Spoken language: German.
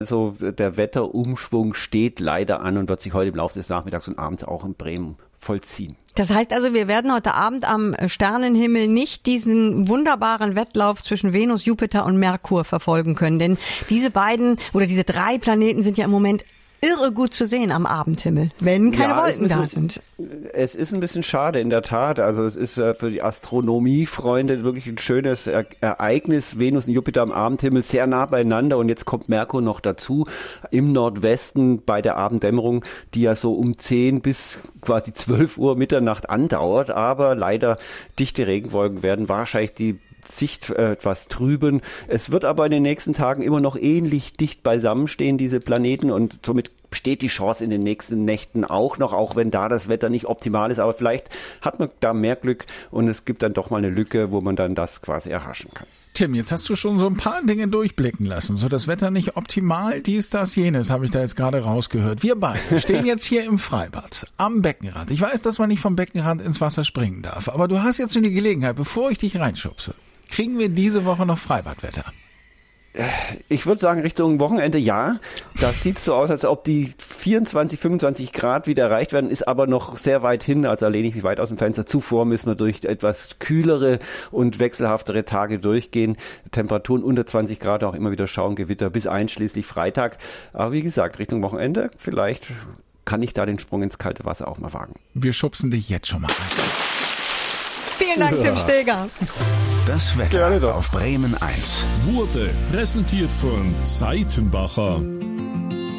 Also der Wetterumschwung steht leider an und wird sich heute im Laufe des Nachmittags und Abends auch in Bremen vollziehen. Das heißt also, wir werden heute Abend am Sternenhimmel nicht diesen wunderbaren Wettlauf zwischen Venus, Jupiter und Merkur verfolgen können. Denn diese beiden oder diese 3 Planeten sind ja im Moment irre gut zu sehen am Abendhimmel, wenn keine Wolken da sind. Es ist ein bisschen schade, in der Tat. Also es ist für die Astronomiefreunde wirklich ein schönes Ereignis. Venus und Jupiter am Abendhimmel sehr nah beieinander und jetzt kommt Merkur noch dazu im Nordwesten bei der Abenddämmerung, die ja so um 10 bis quasi 12 Uhr Mitternacht andauert. Aber leider dichte Regenwolken werden wahrscheinlich die Sicht etwas trüben. Es wird aber in den nächsten Tagen immer noch ähnlich dicht beisammenstehen, diese Planeten, und somit besteht die Chance in den nächsten Nächten auch noch, auch wenn da das Wetter nicht optimal ist. Aber vielleicht hat man da mehr Glück und es gibt dann doch mal eine Lücke, wo man dann das quasi erhaschen kann. Tim, jetzt hast du schon so ein paar Dinge durchblicken lassen. So das Wetter nicht optimal, dies, das, jenes, habe ich da jetzt gerade rausgehört. Wir beide stehen jetzt hier im Freibad am Beckenrand. Ich weiß, dass man nicht vom Beckenrand ins Wasser springen darf, aber du hast jetzt schon die Gelegenheit, bevor ich dich reinschubse. Kriegen wir diese Woche noch Freibadwetter? Ich würde sagen, Richtung Wochenende ja. Das sieht so aus, als ob die 24, 25 Grad wieder erreicht werden, ist aber noch sehr weit hin. Also da lehne ich mich weit aus dem Fenster. Zuvor müssen wir durch etwas kühlere und wechselhaftere Tage durchgehen. Temperaturen unter 20 Grad, auch immer wieder schauen, Gewitter bis einschließlich Freitag. Aber wie gesagt, Richtung Wochenende, vielleicht kann ich da den Sprung ins kalte Wasser auch mal wagen. Wir schubsen dich jetzt schon mal rein. Vielen Dank, Tim Steger. Das Wetter auf Bremen 1 wurde präsentiert von Seitenbacher.